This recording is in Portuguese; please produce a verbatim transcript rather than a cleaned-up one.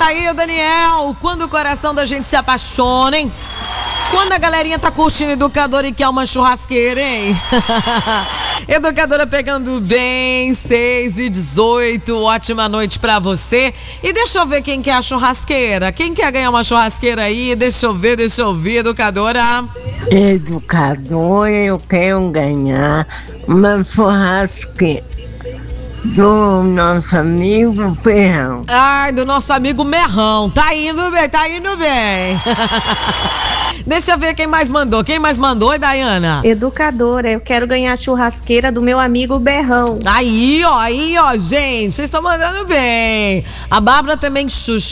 tá aí, Daniel. Quando o coração da gente se apaixona, hein? Quando a galerinha tá curtindo Educadora e quer uma churrasqueira, hein? Educadora pegando bem, seis e dezoito, ótima noite pra você. E deixa eu ver quem quer a churrasqueira. Quem quer ganhar uma churrasqueira aí? Deixa eu ver, deixa eu ver, Educadora. Educadora, eu quero ganhar uma churrasqueira do nosso amigo Perrão. Ai, do nosso amigo Merrão. Tá indo bem, tá indo bem. Deixa eu ver quem mais mandou. Quem mais mandou, Dayana? Educadora, eu quero ganhar a churrasqueira do meu amigo Berrão. Aí, ó, aí, ó, gente. Vocês estão mandando bem. A Bárbara também,